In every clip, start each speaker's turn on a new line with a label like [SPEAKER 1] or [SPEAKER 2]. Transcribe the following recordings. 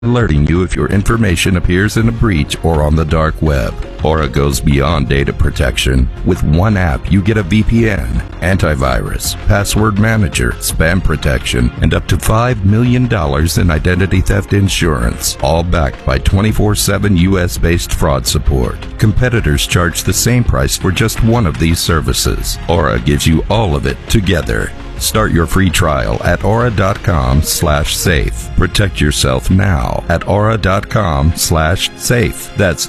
[SPEAKER 1] alerting you if your information appears in a breach or on the dark web. Aura goes beyond data protection. With one app, you get a VPN, antivirus, password manager, spam protection, and up to $5 million in identity theft insurance, all backed by 24/7 U.S.-based fraud support. Competitors charge the same price for just one of these services. Aura gives you all of it together. Start your free trial at aura.com/safe. Protect yourself now at aura.com/safe. That's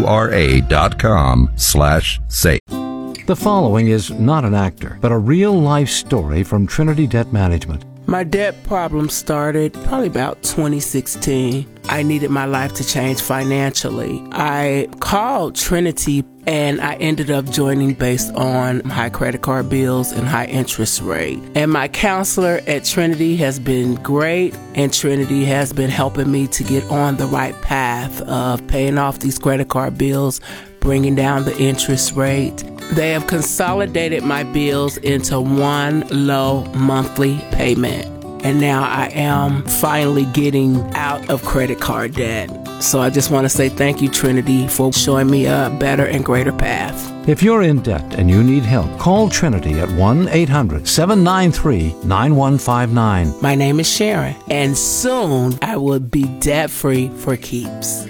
[SPEAKER 1] AURA.com/safe.
[SPEAKER 2] The following is not an actor, but a real-life story from Trinity Debt Management.
[SPEAKER 3] My debt problem started probably about 2016. I needed my life to change financially. I called Trinity and I ended up joining based on high credit card bills and high interest rate. And my counselor at Trinity has been great, and Trinity has been helping me to get on the right path of paying off these credit card bills, bringing down the interest rate. They have consolidated my bills into one low monthly payment. And now I am finally getting out of credit card debt. So I just want to say thank you, Trinity, for showing me a better and greater path.
[SPEAKER 2] If you're in debt and you need help, call Trinity at 1-800-793-9159.
[SPEAKER 3] My name is Sharon, and soon I will be debt-free for keeps.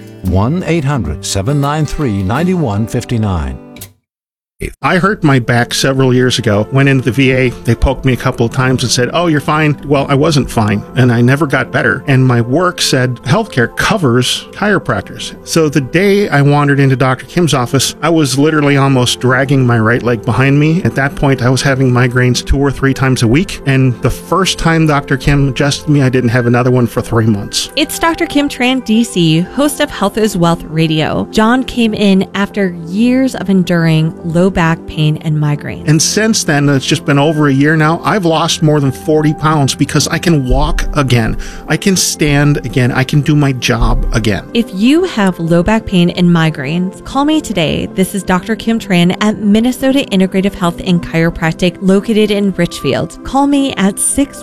[SPEAKER 2] 1-800-793-9159.
[SPEAKER 4] I hurt my back several years ago. Went into the VA. They poked me a couple of times and said, "Oh, you're fine." Well, I wasn't fine, and I never got better. And my work said healthcare covers chiropractors. So the day I wandered into Dr. Kim's office, I was literally almost dragging my right leg behind me. At that point, I was having migraines 2 or 3 times a week. And the first time Dr. Kim adjusted me, I didn't have another one for 3 months.
[SPEAKER 5] It's Dr. Kim Tran, DC, host of Health is Wealth Radio. John came in after years of enduring low back pain and migraine.
[SPEAKER 4] And since then, it's just been over a year now, I've lost more than 40 pounds because I can walk again. I can stand again. I can do my job again.
[SPEAKER 5] If you have low back pain and migraines, call me today. This is Dr. Kim Tran at Minnesota Integrative Health and Chiropractic located in Richfield. Call me at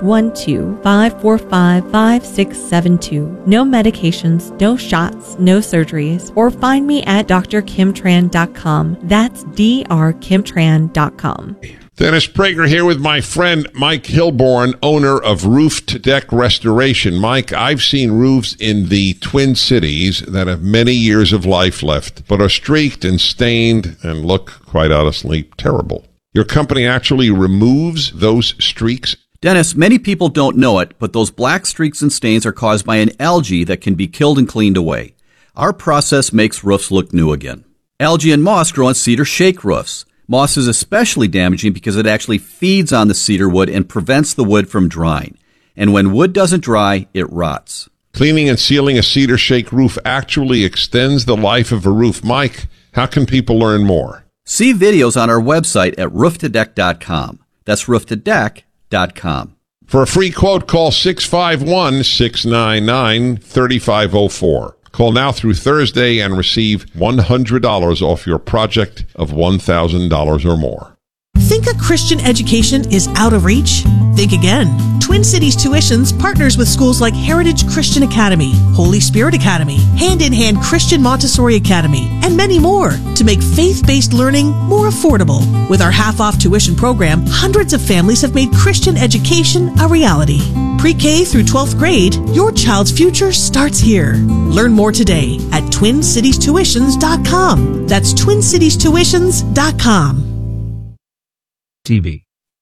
[SPEAKER 5] 612-545-5672. No medications, no shots, no surgeries, or find me at drkimtran.com. That's drkimtran.com.
[SPEAKER 6] Dennis Prager here with my friend Mike Hilborn, owner of Roof to Deck Restoration. Mike, I've seen roofs in the Twin Cities that have many years of life left, but are streaked and stained and look, quite honestly, terrible. Your company actually removes those streaks?
[SPEAKER 7] Dennis, many people don't know it, but those black streaks and stains are caused by an algae that can be killed and cleaned away. Our process makes roofs look new again. Algae and moss grow on cedar shake roofs. Moss is especially damaging because it actually feeds on the cedar wood and prevents the wood from drying. And when wood doesn't dry, it rots.
[SPEAKER 6] Cleaning and sealing a cedar shake roof actually extends the life of a roof. Mike, how can people learn more?
[SPEAKER 7] See videos on our website at rooftodeck.com. That's rooftodeck.com.
[SPEAKER 6] For a free quote, call 651-699-3504. Call now through Thursday and receive $100 off your project of $1,000 or more.
[SPEAKER 8] Think a Christian education is out of reach? Think again. Twin Cities Tuitions partners with schools like Heritage Christian Academy, Holy Spirit Academy, Hand in Hand Christian Montessori Academy, and many more to make faith-based learning more affordable. With our half-off tuition program, hundreds of families have made Christian education a reality. Pre-K through 12th grade, your child's future starts here. Learn more today at TwinCitiesTuitions.com. That's TwinCitiesTuitions.com.
[SPEAKER 2] TV.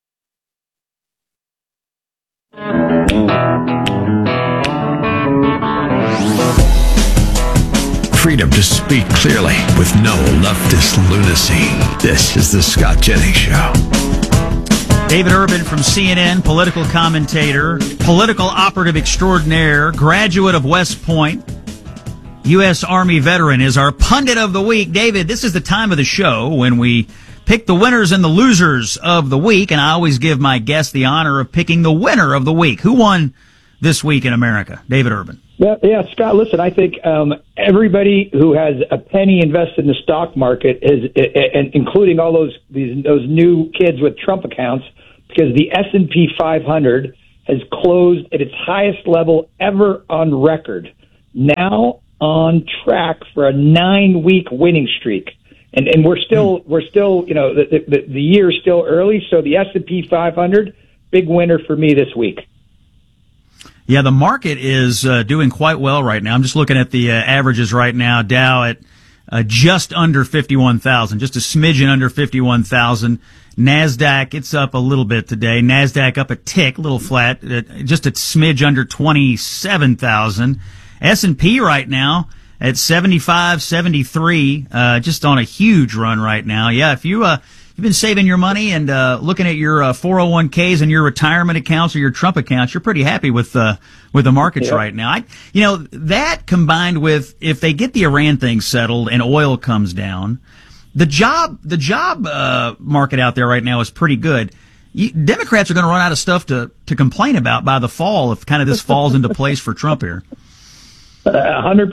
[SPEAKER 9] Freedom to speak clearly with no leftist lunacy. This is the Scott Jennings Show.
[SPEAKER 10] David Urban from CNN, political commentator, political operative extraordinaire, graduate of West Point, U.S. Army veteran, is our pundit of the week. David, this is the time of the show when we pick the winners and the losers of the week, and I always give my guests the honor of picking the winner of the week. Who won this week in America? David Urban.
[SPEAKER 11] Yeah, Scott, listen, I think everybody who has a penny invested in the stock market, and including all those new kids with Trump accounts, because the S&P 500 has closed at its highest level ever on record. now on track for a 9-week winning streak. And we're still, the year is still early. So the S&P 500, big winner for me this week.
[SPEAKER 10] Yeah, the market is doing quite well right now. I'm just looking at the averages right now. Dow at just under 51,000, just a smidgen under 51,000. NASDAQ, it's up a little bit today. NASDAQ up a tick, a little flat, just a smidge under 27,000. S&P right now at 75, 73, just on a huge run right now. Yeah, if you've been saving your money and looking at your 401ks and your retirement accounts or your Trump accounts, you're pretty happy with the markets right now. That combined with if they get the Iran thing settled and oil comes down, the job market out there right now is pretty good. Democrats are going to run out of stuff to complain about by the fall if kind of this falls into place for Trump here.
[SPEAKER 11] 100%.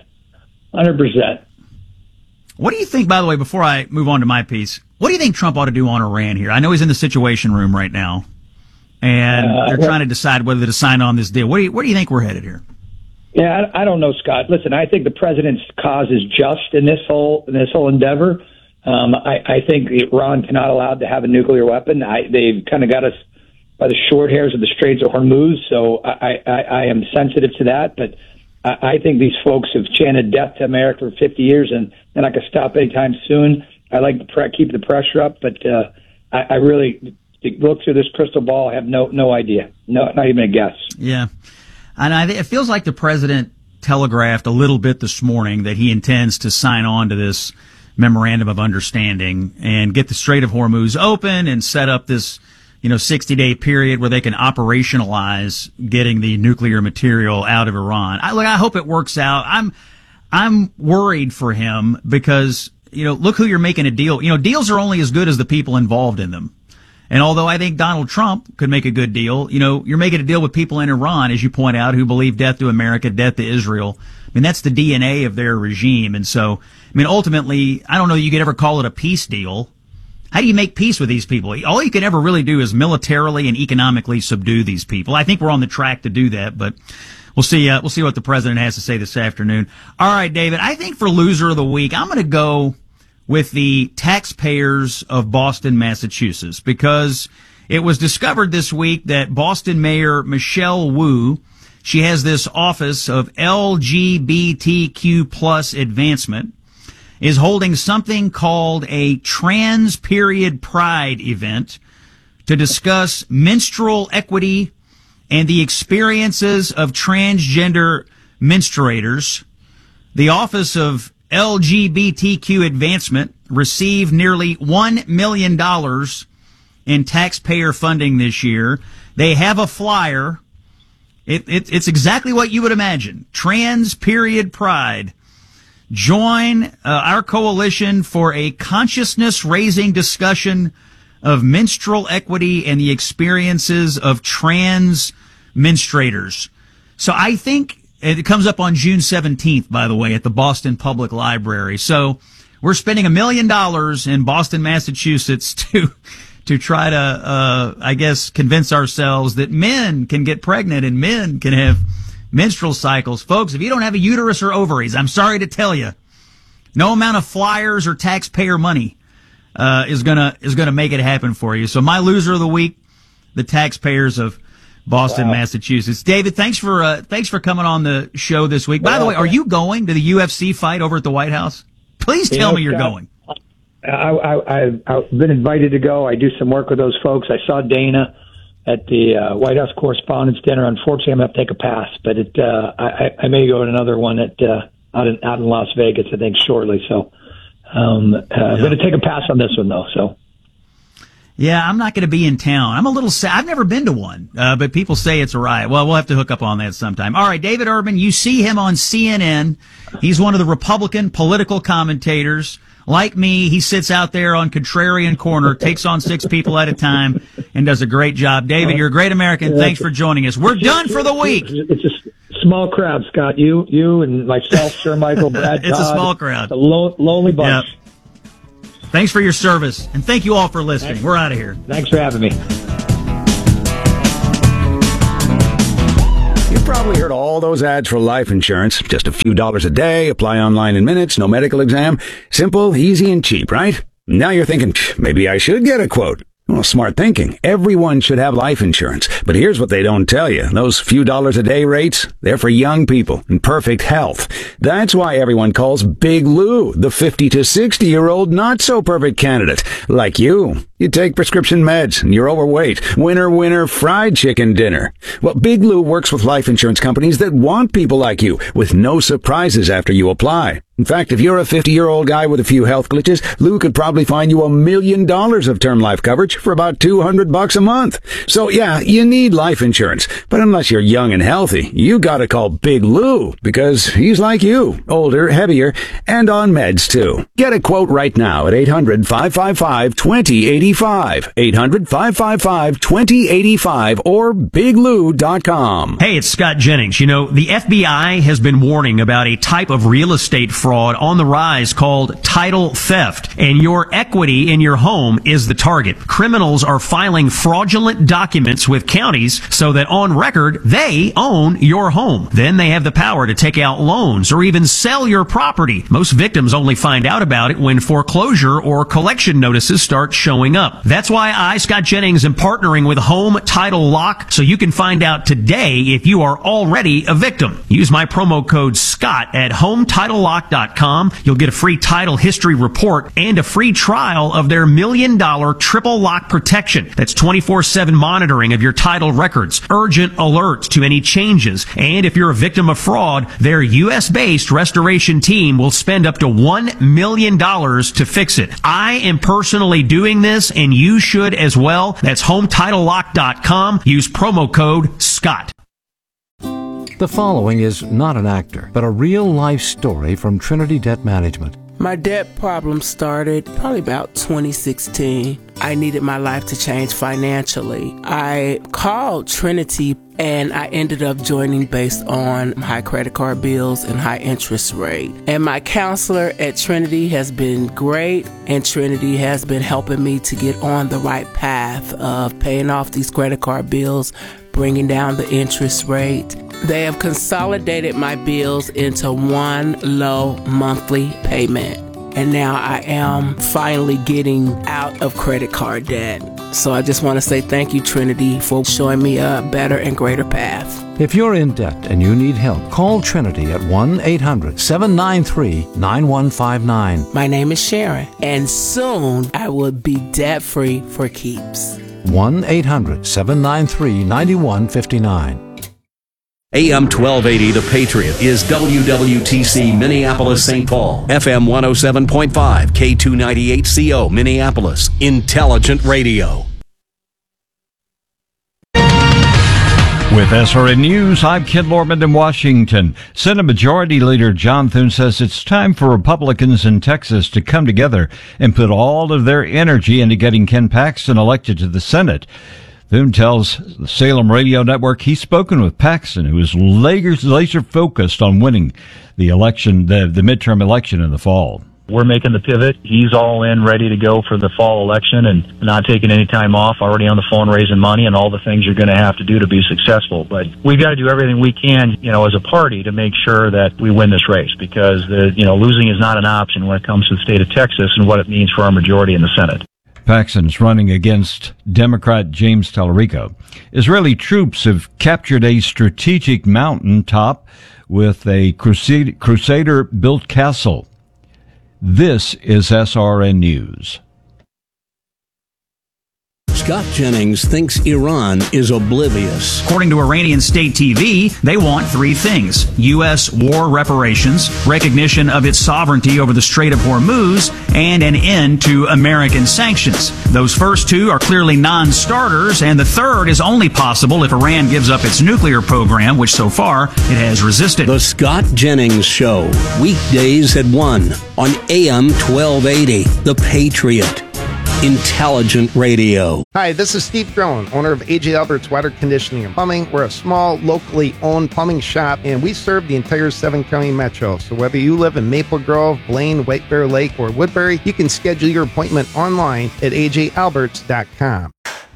[SPEAKER 11] 100%.
[SPEAKER 10] What do you think, by the way, before I move on to my piece, what do you think Trump ought to do on Iran here? I know he's in the Situation Room right now, and they're trying to decide whether to sign on this deal. Where do you think we're headed here?
[SPEAKER 11] Yeah, I don't know, Scott. Listen, I think the president's cause is just in this whole endeavor. I think Iran cannot allow to have a nuclear weapon. They've kind of got us by the short hairs of the Straits of Hormuz, so I am sensitive to that, but I think these folks have chanted death to America for 50 years, and they're not going to stop anytime soon. I like to keep the pressure up, but I really look through this crystal ball. I have no idea, not even a guess.
[SPEAKER 10] Yeah, and it feels like the president telegraphed a little bit this morning that he intends to sign on to this memorandum of understanding and get the Strait of Hormuz open and set up this 60-day period where they can operationalize getting the nuclear material out of Iran. I hope it works out. I'm worried for him because, look who you're making a deal. Deals are only as good as the people involved in them. And although I think Donald Trump could make a good deal, you're making a deal with people in Iran, as you point out, who believe death to America, death to Israel. I mean, that's the DNA of their regime. And so, ultimately, I don't know that you could ever call it a peace deal. How do you make peace with these people? All you can ever really do is militarily and economically subdue these people. I think we're on the track to do that, but we'll see what the president has to say this afternoon. All right, David, I think for loser of the week, I'm going to go with the taxpayers of Boston, Massachusetts, because it was discovered this week that Boston Mayor Michelle Wu, she has this office of LGBTQ plus advancement, is holding something called a Trans Period Pride event to discuss menstrual equity and the experiences of transgender menstruators. The Office of LGBTQ Advancement received nearly $1 million in taxpayer funding this year. They have a flyer. It's exactly what you would imagine. Trans Period Pride. Join our coalition for a consciousness-raising discussion of menstrual equity and the experiences of trans menstruators. So I think it comes up on June 17th, by the way, at the Boston Public Library. So we're spending $1 million in Boston, Massachusetts to try to, convince ourselves that men can get pregnant and men can have menstrual cycles. Folks, if you don't have a uterus or ovaries, I'm sorry to tell you, no amount of flyers or taxpayer money is gonna make it happen for you. So my loser of the week, the taxpayers of Boston, Massachusetts. David, thanks for coming on the show this week. By the way, are you going to the UFC fight over at the White House? Please tell me you're going.
[SPEAKER 11] I've been invited to go. I do some work with those folks. I saw Dana at the White House Correspondents' Dinner. Unfortunately, I'm going to have to take a pass, but I may go to another one out in Las Vegas, I think, shortly. So I'm going to take a pass on this one, though. So.
[SPEAKER 10] Yeah, I'm not going to be in town. I'm a little sad. I've never been to one, but people say it's a riot. Well, we'll have to hook up on that sometime. All right, David Urban, you see him on CNN. He's one of the Republican political commentators. Like me, he sits out there on Contrarian Corner, takes on 6 people at a time, and does a great job. David, you're a great American. Thanks for joining us. We're done for the week.
[SPEAKER 11] It's a small crowd, Scott. You and myself, Sir Michael, Brad,
[SPEAKER 10] It's
[SPEAKER 11] Todd.
[SPEAKER 10] a small crowd.
[SPEAKER 11] It's a lonely bunch.
[SPEAKER 10] Yep. Thanks for your service, and thank you all for listening. We're out of here.
[SPEAKER 11] Thanks for having me.
[SPEAKER 3] You're probably
[SPEAKER 12] probably heard all those ads for life insurance. Just a few dollars a day, apply online in minutes, no medical exam. Simple, easy, and cheap, right? Now you're thinking, maybe I should get a quote. Well, smart thinking. Everyone should have life insurance. But here's what they don't tell you. Those few dollars a day rates, they're for young people in perfect health. That's why everyone calls Big Lou the 50 to 60-year-old not-so-perfect candidate. Like you. You take prescription meds and you're overweight. Winner, fried chicken dinner. Well, Big Lou works with life insurance companies that want people like you with no surprises after you apply. In fact, if you're a 50-year-old guy with a few health glitches, Lou could probably find you $1 million of term life coverage for about $200 a month. So yeah, you need life insurance. But unless you're young and healthy, you gotta call Big Lou because he's like you, older, heavier, and on meds too. Get a quote right now at 800-555-2085. 800-555-2085 or biglou.com.
[SPEAKER 10] Hey, it's Scott Jennings. You know, the FBI has been warning about a type of real estate fraud on the rise called title theft, and your equity in your home is the target. Criminals are filing fraudulent documents with counties so that on record they own your home. Then they have the power to take out loans or even sell your property. Most victims only find out about it when foreclosure or collection notices start showing up. That's why I, Scott Jennings, am partnering with Home Title Lock so you can find out today if you are already a victim. Use my promo code SCOTT at HomeTitleLock.com. You'll get a free title history report and a free trial of their $1 million triple lock protection. That's 24/7 monitoring of your title records, urgent alerts to any changes, and if you're a victim of fraud, their U.S.-based restoration team will spend up to $1 million to fix it. I am personally doing this, and you should as well. That's HomeTitleLock.com. Use promo code SCOTT.
[SPEAKER 2] The following is not an actor, but a real-life story from Trinity Debt Management.
[SPEAKER 3] My debt problem started probably about 2016. I needed my life to change financially. I called Trinity and I ended up joining based on high credit card bills and high interest rate. And my counselor at Trinity has been great, and Trinity has been helping me to get on the right path of paying off these credit card bills, bringing down the interest rate. They have consolidated my bills into one low monthly payment. And now I am finally getting out of credit card debt. So I just want to say thank you, Trinity, for showing me a better and greater path.
[SPEAKER 2] If you're in debt and you need help, call Trinity at 1-800-793-9159.
[SPEAKER 3] My name is Sharon, and soon I will be debt-free for keeps.
[SPEAKER 2] 1-800-793-9159.
[SPEAKER 13] AM 1280, The Patriot, is WWTC Minneapolis, St. Paul. FM 107.5, K298CO, Minneapolis. Intelligent Radio.
[SPEAKER 14] With SRN News, I'm Ken Lorman in Washington. Senate Majority Leader John Thune says it's time for Republicans in Texas to come together and put all of their energy into getting Ken Paxton elected to the Senate. Thune tells the Salem Radio Network he's spoken with Paxton, who is laser focused on winning the election, the midterm election in the fall.
[SPEAKER 15] We're making the pivot. He's all in, ready to go for the fall election and not taking any time off, already on the phone raising money and all the things you're going to have to do to be successful. But we've got to do everything we can, as a party to make sure that we win this race, because losing is not an option when it comes to the state of Texas and what it means for our majority in the Senate.
[SPEAKER 14] Paxton's running against Democrat James Tallarico. Israeli troops have captured a strategic mountain top with a Crusader-built castle. This is SRN News.
[SPEAKER 13] Scott Jennings thinks Iran is oblivious.
[SPEAKER 10] According to Iranian state TV, they want three things: U.S. war reparations, recognition of its sovereignty over the Strait of Hormuz, and an end to American sanctions. Those first two are clearly non-starters, and the third is only possible if Iran gives up its nuclear program, which so far it has resisted.
[SPEAKER 13] The Scott Jennings Show, weekdays at 1 on AM 1280, The Patriot. Intelligent Radio.
[SPEAKER 16] Hi, this is Steve Drone, owner of AJ Alberts Water Conditioning and Plumbing. We're a small, locally owned plumbing shop, and we serve the entire 7-county metro. So whether you live in Maple Grove, Blaine, White Bear Lake, or Woodbury, you can schedule your appointment online at ajalberts.com.